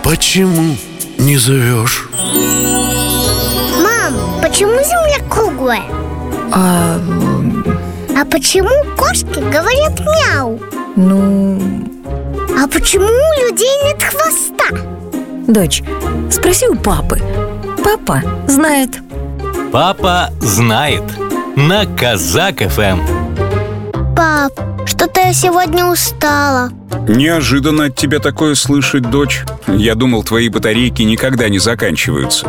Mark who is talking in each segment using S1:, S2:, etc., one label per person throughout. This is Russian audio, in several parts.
S1: Почему не зовешь?
S2: Мам, почему Земля круглая? А почему кошки говорят мяу? А почему у людей нет хвоста?
S3: Дочь, спроси у папы. Папа знает.
S4: Папа знает. На Казак ФМ.
S2: Пап, что-то я сегодня устала.
S5: Неожиданно от тебя такое слышать, дочь. Я думал, твои батарейки никогда не заканчиваются.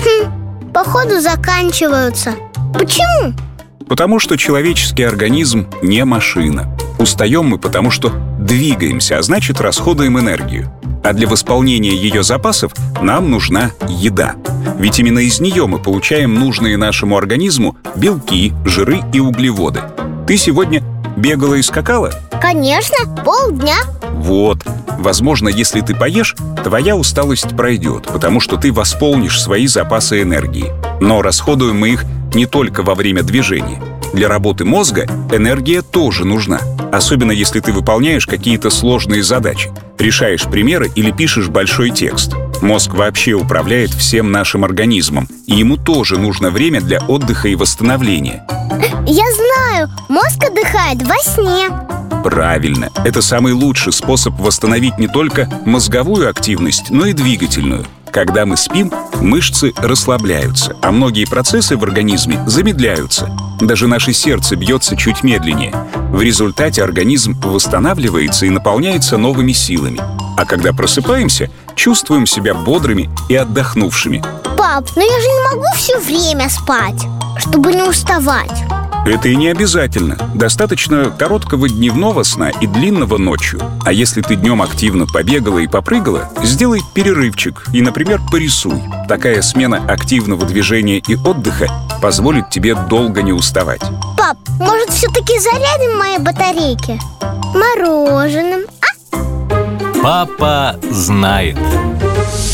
S2: Походу заканчиваются. Почему?
S5: Потому что человеческий организм не машина. Устаем мы, потому что двигаемся, а значит, расходуем энергию. А для восполнения ее запасов нам нужна еда. Ведь именно из нее мы получаем нужные нашему организму белки, жиры и углеводы. Ты сегодня бегала и скакала?
S2: Конечно, полдня.
S5: Вот. Возможно, если ты поешь, твоя усталость пройдет, потому что ты восполнишь свои запасы энергии. Но расходуем мы их не только во время движения. Для работы мозга энергия тоже нужна. Особенно если ты выполняешь какие-то сложные задачи, решаешь примеры или пишешь большой текст. Мозг вообще управляет всем нашим организмом, и ему тоже нужно время для отдыха и восстановления.
S2: Я знаю, мозг отдыхает во сне.
S5: Правильно. Это самый лучший способ восстановить не только мозговую активность, но и двигательную. Когда мы спим, мышцы расслабляются, а многие процессы в организме замедляются. Даже наше сердце бьется чуть медленнее. В результате организм восстанавливается и наполняется новыми силами. А когда просыпаемся, чувствуем себя бодрыми и отдохнувшими.
S2: Пап, но я же не могу все время спать, чтобы не уставать.
S5: Это и не обязательно. Достаточно короткого дневного сна и длинного ночью. А если ты днем активно побегала и попрыгала, сделай перерывчик и, например, порисуй. Такая смена активного движения и отдыха позволит тебе долго не уставать.
S2: Пап, может, все-таки зарядим мои батарейки мороженым, а?
S4: Папа знает.